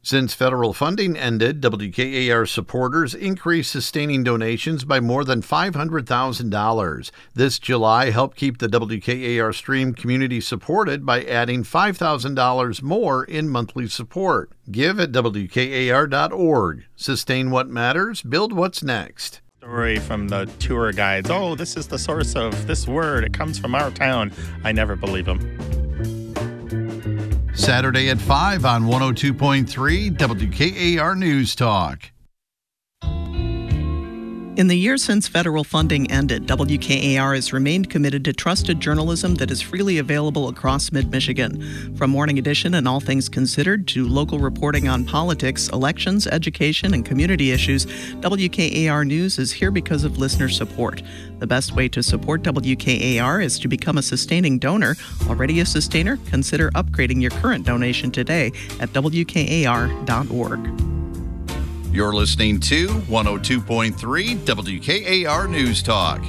Since federal funding ended, WKAR supporters increased sustaining donations by more than $500,000. This July helped keep the WKAR stream community supported by adding $5,000 more in monthly support. Give at WKAR.org. Sustain what matters, build what's next. Story from the tour guides. Oh, this is the source of this word. It comes from our town. I never believe them. Saturday at 5 on 102.3 WKAR News Talk. In the years since federal funding ended, WKAR has remained committed to trusted journalism that is freely available across mid-Michigan. From Morning Edition and All Things Considered to local reporting on politics, elections, education, and community issues, WKAR News is here because of listener support. The best way to support WKAR is to become a sustaining donor. Already a sustainer? Consider upgrading your current donation today at WKAR.org. You're listening to 102.3 WKAR News Talk.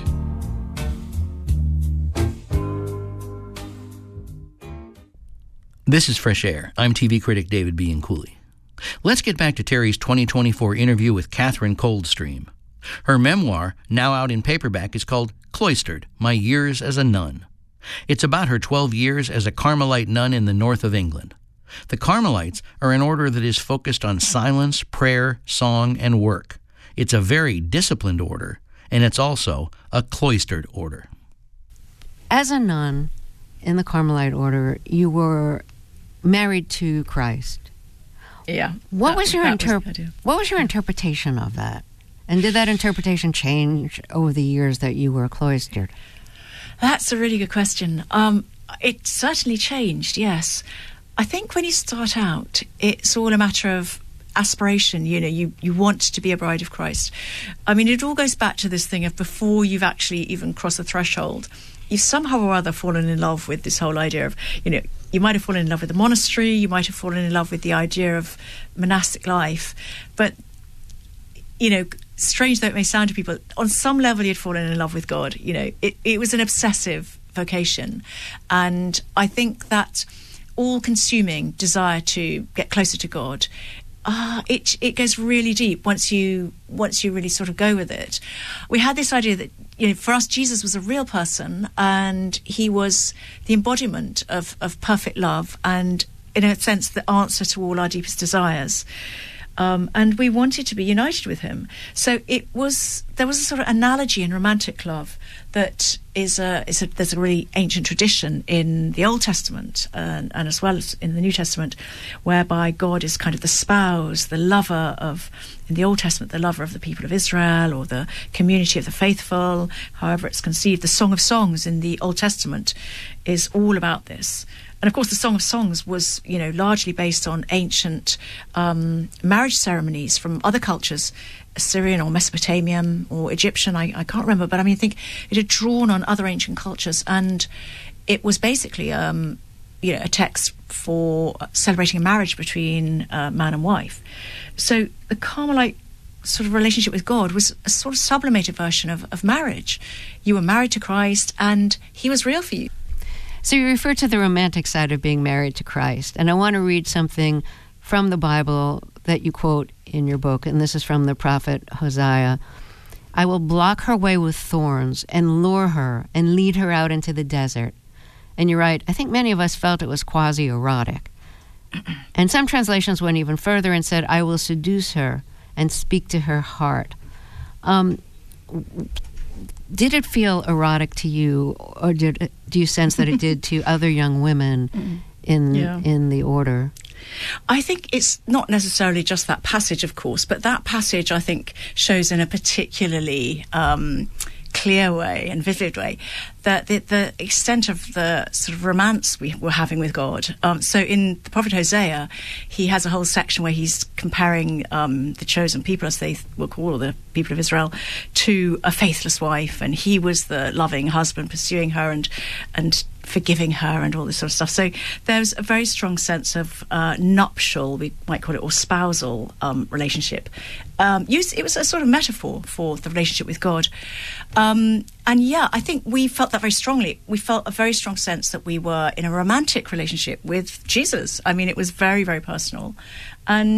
This is Fresh Air. I'm TV critic David Bianculli. Let's get back to Terry's 2024 interview with Catherine Coldstream. Her memoir, now out in paperback, is called Cloistered, My Years as a Nun. It's about her 12 years as a Carmelite nun in the north of England. The Carmelites are an order that is focused on silence, prayer, song, and work. It's a very disciplined order, and it's also a cloistered order. As a nun in the Carmelite order, you were married to Christ. Yeah. What was your interpretation of that? And did that interpretation change over the years that you were cloistered? That's a really good question. It certainly changed, yes. I think when you start out, it's all a matter of aspiration. You know, you want to be a bride of Christ. I mean, it all goes back to this thing of before you've actually even crossed the threshold, you've somehow or other fallen in love with this whole idea of, you know, you might have fallen in love with the monastery, you might have fallen in love with the idea of monastic life. But, you know, strange though it may sound to people, on some level you'd fallen in love with God. You know, it was an obsessive vocation. And I think that all-consuming desire to get closer to God, it goes really deep once you really sort of go with it. We had this idea that, you know, for us, Jesus was a real person, and he was the embodiment of perfect love, and in a sense, the answer to all our deepest desires. And we wanted to be united with him. So there was a sort of analogy in romantic love that there's a really ancient tradition in the Old Testament and as well as in the New Testament, whereby God is kind of the spouse, the lover of, in the Old Testament, the lover of the people of Israel or the community of the faithful, however it's conceived. The Song of Songs in the Old Testament is all about this. And of course, the Song of Songs was, you know, largely based on ancient marriage ceremonies from other cultures, Assyrian or Mesopotamian or Egyptian, I can't remember. But I mean, I think it had drawn on other ancient cultures. And it was basically, you know, a text for celebrating a marriage between man and wife. So the Carmelite sort of relationship with God was a sort of sublimated version of marriage. You were married to Christ and he was real for you. So you refer to the romantic side of being married to Christ. And I want to read something from the Bible that you quote in your book, and this is from the prophet Hosea. I will block her way with thorns and lure her and lead her out into the desert. And you're right, I think many of us felt it was quasi-erotic. And some translations went even further and said, I will seduce her and speak to her heart. Did it feel erotic to you, or do you sense that it did to other young women in the order? I think it's not necessarily just that passage, of course, but that passage, I think, shows in a particularly clear way and vivid way that the extent of the sort of romance we were having with God. So in the prophet Hosea, he has a whole section where he's comparing the chosen people, as they will call the people of Israel, to a faithless wife, and he was the loving husband pursuing her and forgiving her and all this sort of stuff. So there's a very strong sense of nuptial, we might call it, or spousal relationship. It was a sort of metaphor for the relationship with God. And yeah, I think we felt that very strongly. We felt a very strong sense that we were in a romantic relationship with Jesus. I mean, it was very, very personal. And